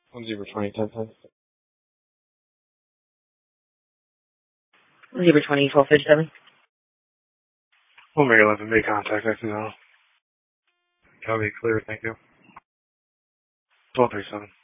Zebra 20, 10 cents. Zebra 20, 1257. Omega 11, make contact, XNL. Copy, clear, thank you. 1237.